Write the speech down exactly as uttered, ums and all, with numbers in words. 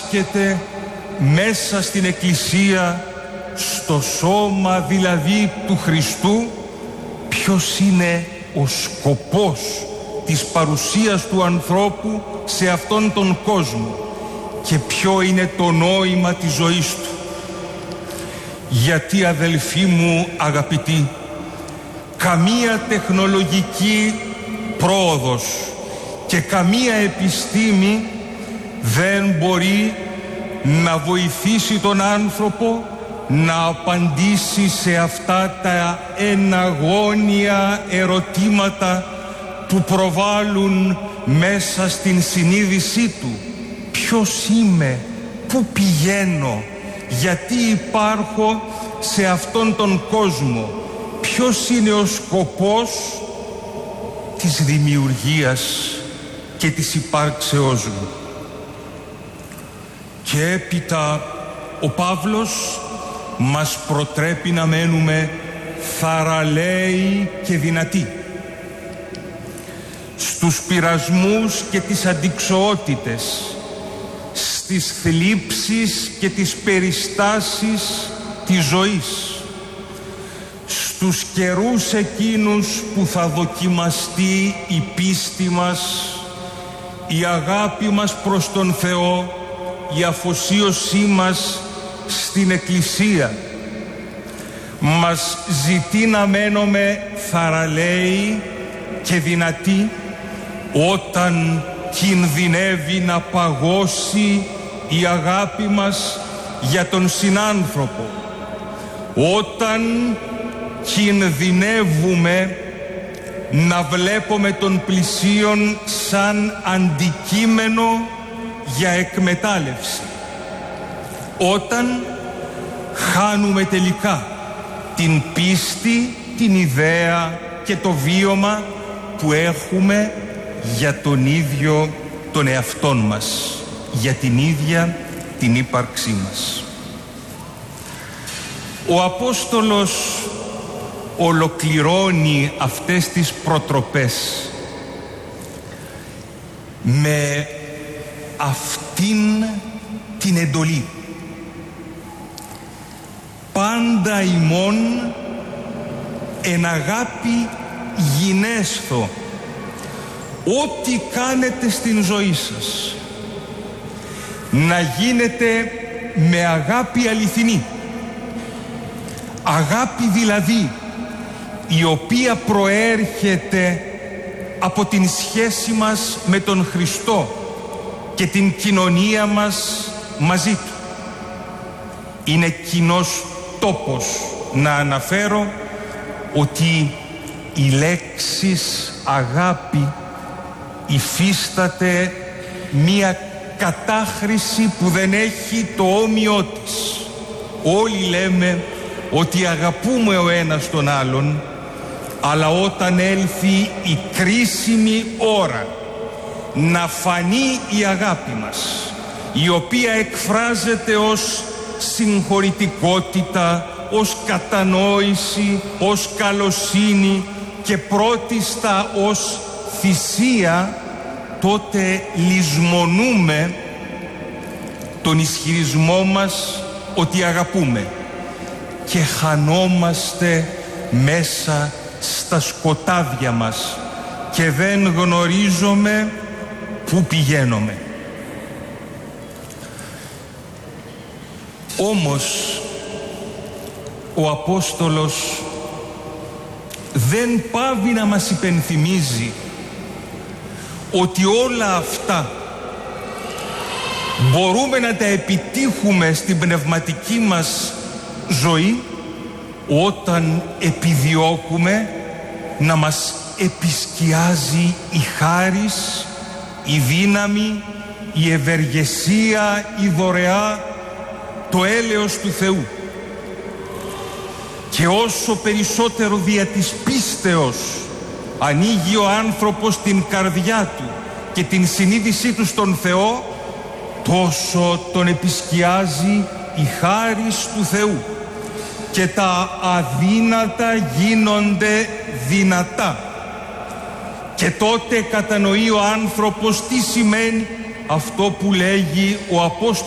διδάσκεται μέσα στην Εκκλησία, στο σώμα δηλαδή του Χριστού, ποιος είναι ο σκοπός της παρουσίας του ανθρώπου σε αυτόν τον κόσμο και ποιο είναι το νόημα της ζωής του. Γιατί, αδελφοί μου αγαπητοί, καμία τεχνολογική πρόοδος και καμία επιστήμη δεν μπορεί να βοηθήσει τον άνθρωπο να απαντήσει σε αυτά τα εναγώνια ερωτήματα που προβάλλουν μέσα στην συνείδησή του. Ποιος είμαι, πού πηγαίνω, γιατί υπάρχω σε αυτόν τον κόσμο, ποιος είναι ο σκοπός της δημιουργίας και της υπάρξεώς μου. Και έπειτα ο Παύλος μας προτρέπει να μένουμε θαραλέοι και δυνατοί στους πειρασμούς και τις αντιξοότητες, στις θλίψεις και τις περιστάσεις της ζωής, στους καιρούς εκείνους που θα δοκιμαστεί η πίστη μας, η αγάπη μας προς τον Θεό, η αφοσίωσή μας στην Εκκλησία. Μας ζητεί να μένουμε θαραλέοι και δυνατοί όταν κινδυνεύει να παγώσει η αγάπη μας για τον συνάνθρωπο, όταν κινδυνεύουμε να βλέπουμε τον πλησίον σαν αντικείμενο για εκμετάλλευση, όταν χάνουμε τελικά την πίστη, την ιδέα και το βίωμα που έχουμε για τον ίδιο τον εαυτόν μας, για την ίδια την ύπαρξή μας. Ο Απόστολος ολοκληρώνει αυτές τις προτροπές με αυτήν την εντολή: πάντα ημών εν αγάπη γινέσθω, ό,τι κάνετε στην ζωή σας να γίνεται με αγάπη αληθινή, αγάπη δηλαδή η οποία προέρχεται από την σχέση μας με τον Χριστό και την κοινωνία μας μαζί του. Είναι κοινός τόπος να αναφέρω ότι η λέξης αγάπη υφίσταται μία κατάχρηση που δεν έχει το όμοιό της. Όλοι λέμε ότι αγαπούμε ο ένας τον άλλον, αλλά όταν έλθει η κρίσιμη ώρα να φανεί η αγάπη μας, η οποία εκφράζεται ως συγχωρητικότητα, ως κατανόηση, ως καλοσύνη και πρώτιστα ως θυσία, τότε λησμονούμε τον ισχυρισμό μας ότι αγαπούμε και χανόμαστε μέσα στα σκοτάδια μας και δεν γνωρίζουμε πού πηγαίνουμε. Όμως ο Απόστολος δεν πάβει να μας υπενθυμίζει ότι όλα αυτά μπορούμε να τα επιτύχουμε στην πνευματική μας ζωή όταν επιδιώκουμε να μας επισκιάζει η χάρις, η δύναμη, η ευεργεσία, η δωρεά, το έλεος του Θεού. Και όσο περισσότερο δια της πίστεως ανοίγει ο άνθρωπος την καρδιά του και την συνείδησή του στον Θεό, τόσο τον επισκιάζει η χάρις του Θεού και τα αδύνατα γίνονται δυνατά. Και τότε κατανοεί ο άνθρωπος τι σημαίνει αυτό που λέγει ο Απόστολος